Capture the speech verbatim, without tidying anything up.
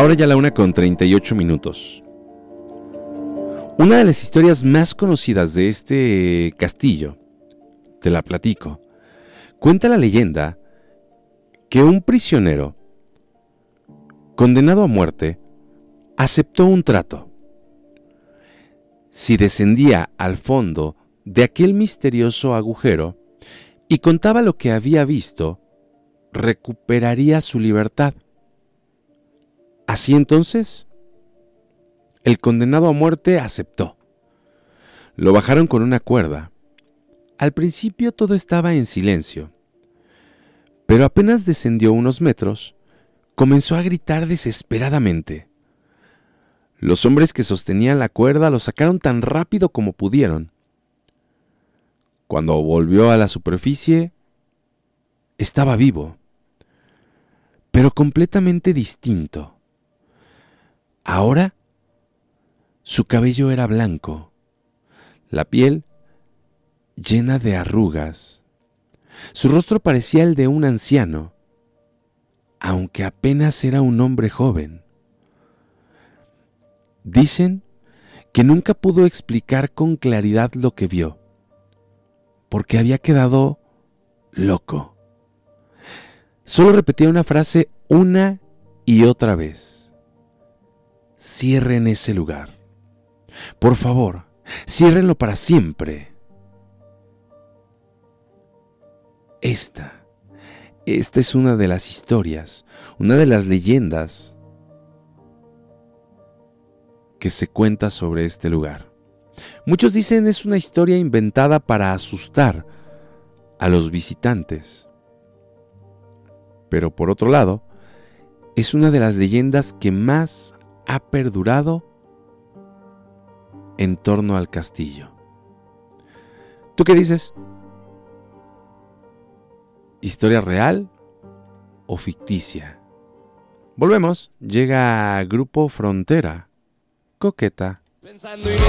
Ahora ya la una con treinta y ocho minutos. Una de las historias más conocidas de este castillo, te la platico. Cuenta la leyenda que un prisionero condenado a muerte aceptó un trato. Si descendía al fondo de aquel misterioso agujero y contaba lo que había visto, recuperaría su libertad. Así entonces, el condenado a muerte aceptó. Lo bajaron con una cuerda. Al principio todo estaba en silencio, pero apenas descendió unos metros, comenzó a gritar desesperadamente. Los hombres que sostenían la cuerda lo sacaron tan rápido como pudieron. Cuando volvió a la superficie, estaba vivo, pero completamente distinto. Ahora, su cabello era blanco, la piel llena de arrugas. Su rostro parecía el de un anciano, aunque apenas era un hombre joven. Dicen que nunca pudo explicar con claridad lo que vio, porque había quedado loco. Solo repetía una frase una y otra vez. Cierren ese lugar. Por favor, ciérrenlo para siempre. Esta, esta es una de las historias, una de las leyendas que se cuenta sobre este lugar. Muchos dicen es una historia inventada para asustar a los visitantes. Pero por otro lado, es una de las leyendas que más ha perdurado en torno al castillo. ¿Tú qué dices? ¿Historia real o ficticia? Volvemos. Llega Grupo Frontera. Coqueta.